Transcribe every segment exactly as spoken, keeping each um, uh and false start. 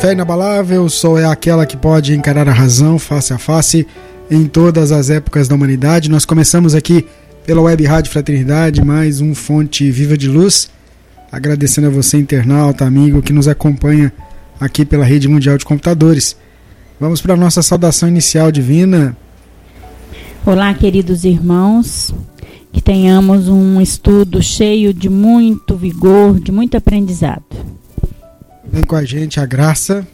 fé inabalável, o sol é aquela que pode encarar a razão face a face em todas as épocas da humanidade. Nós começamos aqui pela Web Rádio Fraternidade, mais um Fonte Viva de Luz, agradecendo a você, internauta, amigo, que nos acompanha aqui pela Rede Mundial de Computadores. Vamos para a nossa saudação inicial divina. Olá, queridos irmãos, que tenhamos um estudo cheio de muito vigor, de muito aprendizado. Vem com a gente a Graça.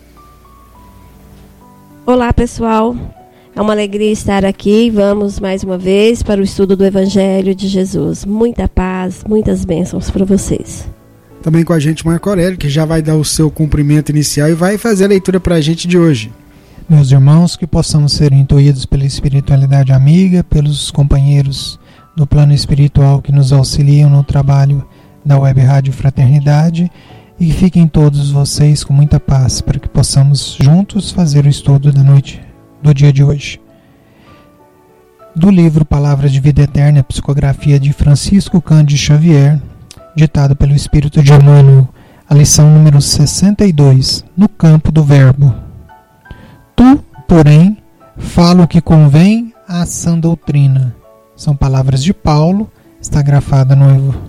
Olá, pessoal. É uma alegria estar aqui. Vamos mais uma vez para o estudo do Evangelho de Jesus. Muita paz, muitas bênçãos para vocês. Também com a gente Marco Aurélio, que já vai dar o seu cumprimento inicial e vai fazer a leitura para a gente de hoje. Meus irmãos, que possamos ser intuídos pela espiritualidade amiga, pelos companheiros do plano espiritual que nos auxiliam no trabalho da Web Rádio Fraternidade, e que fiquem todos vocês com muita paz, para que possamos juntos fazer o estudo da noite do dia de hoje. Do livro Palavras de Vida Eterna, psicografia de Francisco Cândido Xavier, ditado pelo Espírito de Emmanuel, a lição número sessenta e dois, no campo do verbo. Tu, porém, fala o que convém à sã doutrina. São palavras de Paulo, está grafada no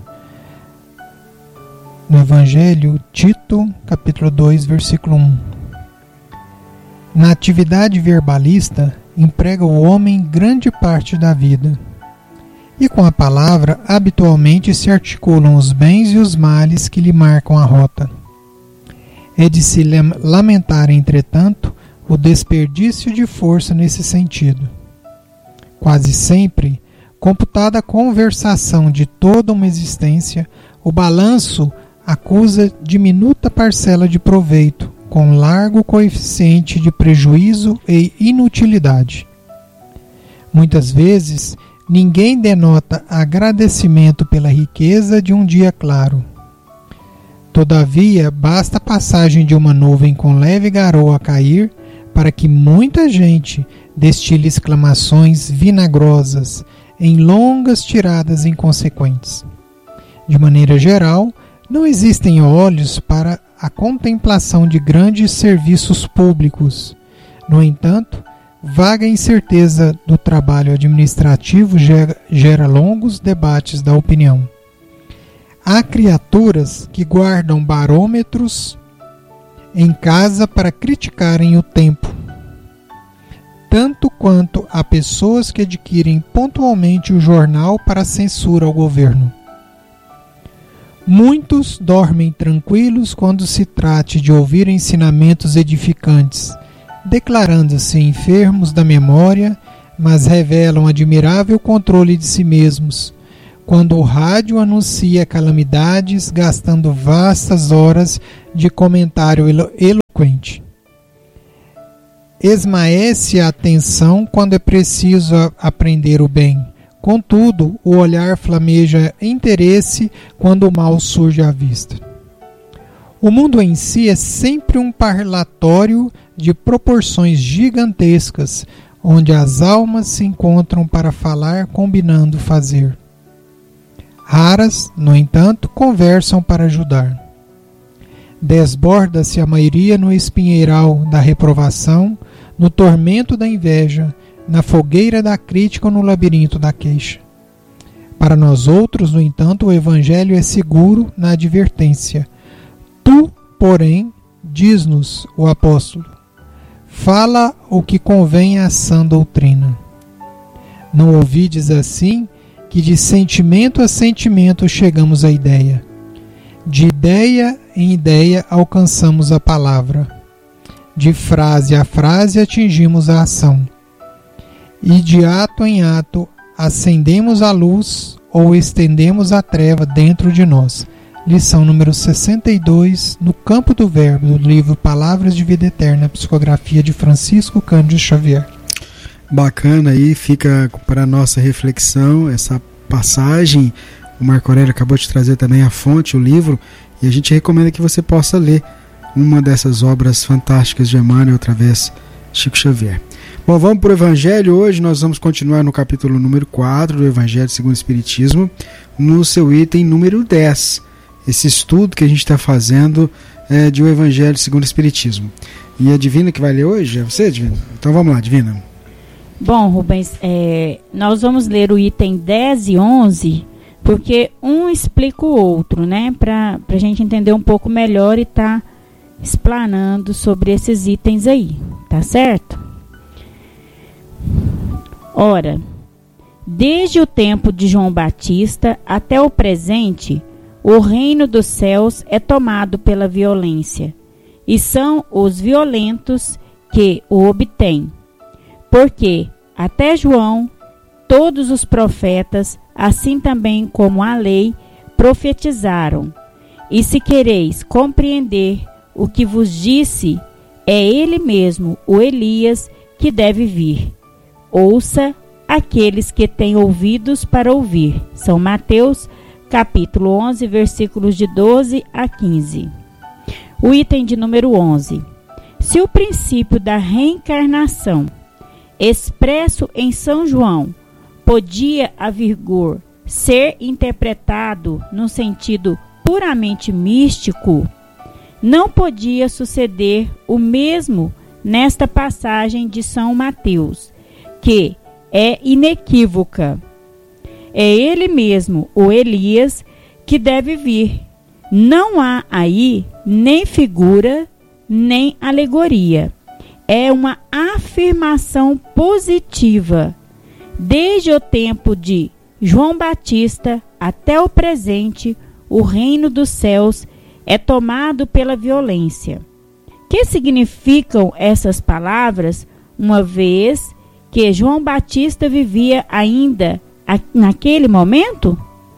No Evangelho, Tito, capítulo dois, versículo um. Na atividade verbalista, emprega o homem grande parte da vida. E com a palavra, habitualmente se articulam os bens e os males que lhe marcam a rota. É de se lamentar, entretanto, o desperdício de força nesse sentido. Quase sempre, computada a conversação de toda uma existência, o balanço acusa diminuta parcela de proveito, com largo coeficiente de prejuízo e inutilidade. Muitas vezes, ninguém denota agradecimento pela riqueza de um dia claro. Todavia, basta a passagem de uma nuvem com leve garoa a cair para que muita gente destile exclamações vinagrosas em longas tiradas inconsequentes. De maneira geral, não existem olhos para a contemplação de grandes serviços públicos. No entanto, vaga incerteza do trabalho administrativo gera, gera longos debates da opinião. Há criaturas que guardam barômetros em casa para criticarem o tempo, tanto quanto há pessoas que adquirem pontualmente o jornal para censura ao governo. Muitos dormem tranquilos quando se trate de ouvir ensinamentos edificantes, declarando-se enfermos da memória, mas revelam admirável controle de si mesmos, quando o rádio anuncia calamidades, gastando vastas horas de comentário elo- eloquente. Esmaece a atenção quando é preciso a- aprender o bem. Contudo, o olhar flameja interesse quando o mal surge à vista. O mundo em si é sempre um parlatório de proporções gigantescas, onde as almas se encontram para falar combinando fazer. Raras, no entanto, conversam para ajudar. Desborda-se a maioria no espinheiral da reprovação, no tormento da inveja, na fogueira da crítica ou no labirinto da queixa. Para nós outros, no entanto, o Evangelho é seguro na advertência. Tu, porém, diz-nos o apóstolo, fala o que convém à sã doutrina. Não ouvides assim que de sentimento a sentimento chegamos à ideia. De ideia em ideia alcançamos a palavra. De frase a frase atingimos a ação. E de ato em ato acendemos a luz ou estendemos a treva dentro de nós. Lição número sessenta e dois, no campo do verbo, do livro Palavras de Vida Eterna, psicografia de Francisco Cândido Xavier. Bacana aí, fica para a nossa reflexão essa passagem. O Marco Aurélio acabou de trazer também a fonte, o livro, e a gente recomenda que você possa ler uma dessas obras fantásticas de Emmanuel, outra vez Chico Xavier. Bom, vamos para o Evangelho. Hoje nós vamos continuar no capítulo número quatro do Evangelho segundo o Espiritismo, no seu item número dez. Esse estudo que a gente está fazendo é, de O Evangelho segundo o Espiritismo. E a Divina que vai ler hoje? É você, Divina? Então vamos lá, Divina. Bom, Rubens, é, nós vamos ler o item dez e onze, porque um explica o outro, né? Para a gente entender um pouco melhor e tá explanando sobre esses itens aí, tá certo? Ora, desde o tempo de João Batista até o presente, o reino dos céus é tomado pela violência, e são os violentos que o obtêm. Porque até João, todos os profetas, assim também como a lei, profetizaram. E se quereis compreender o que vos disse, é ele mesmo, o Elias, que deve vir. Ouça aqueles que têm ouvidos para ouvir. São Mateus, capítulo onze, versículos de doze a quinze. O item de número onze. Se o princípio da reencarnação, expresso em São João, podia a vigor ser interpretado no sentido puramente místico, não podia suceder o mesmo nesta passagem de São Mateus, que é inequívoca. É ele mesmo, o Elias, que deve vir. Não há aí nem figura, nem alegoria. É uma afirmação positiva. Desde o tempo de João Batista até o presente, o reino dos céus é tomado pela violência. Que significam essas palavras, uma vez que João Batista vivia ainda naquele momento?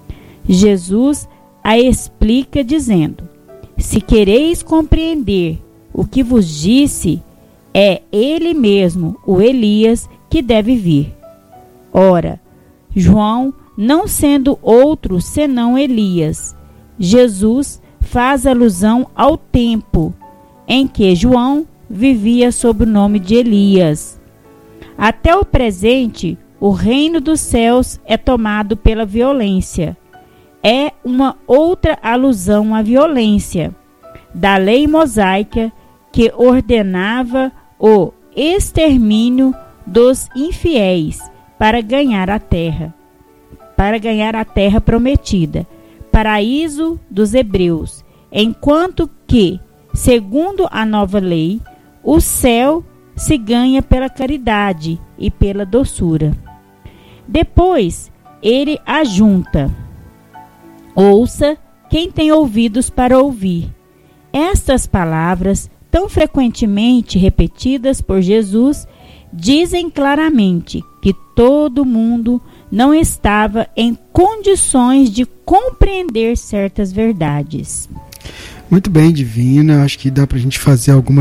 Jesus a explica dizendo: se quereis compreender o que vos disse, é ele mesmo, o Elias, que deve vir. Ora, João, não sendo outro senão Elias, Jesus faz alusão ao tempo em que João vivia sob o nome de Elias. Até o presente, o reino dos céus é tomado pela violência. É uma outra alusão à violência da lei mosaica que ordenava o extermínio dos infiéis para ganhar a terra, para ganhar a terra prometida, paraíso dos hebreus, enquanto que, segundo a nova lei, o céu se ganha pela caridade e pela doçura. Depois, ele ajunta: ouça quem tem ouvidos para ouvir. Estas palavras, tão frequentemente repetidas por Jesus, dizem claramente que todo mundo não estava em condições de compreender certas verdades. Muito bem, Divina. Acho que dá para a gente fazer algumas